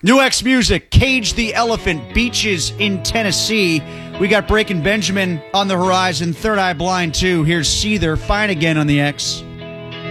New X Music, Cage the Elephant, Beaches in Tennessee. We got Breaking Benjamin on the horizon, Third Eye Blind too. Here's Seether, Fine Again on the X.